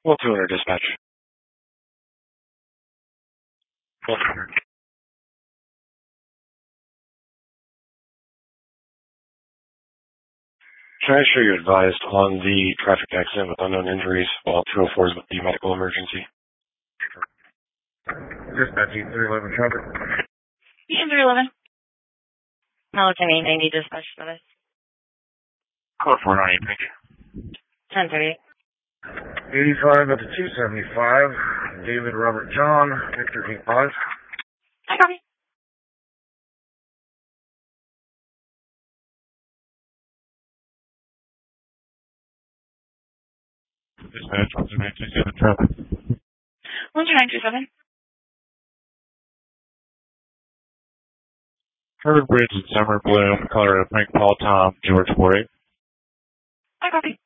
Well, 200 dispatch. Well, 200. Should I assure you advised on the traffic accident with unknown injuries while 204 is with the medical emergency? Dispatch 311 traffic. 311. Military 90 dispatch status. Code 498, thank you. 1038. 85 up to 275. David Robert John, Victor 85. I copy. Dispatch 12927 traffic. 12927. Harvard Bridge in Summer Bloom, Colorado Pink Paul Tom, George 48. I copy.